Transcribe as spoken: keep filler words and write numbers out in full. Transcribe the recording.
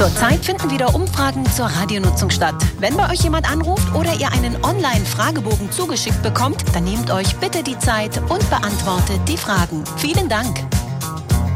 Zurzeit finden wieder Umfragen zur Radionutzung statt. Wenn bei euch jemand anruft oder ihr einen Online-Fragebogen zugeschickt bekommt, dann nehmt euch bitte die Zeit und beantwortet die Fragen. Vielen Dank.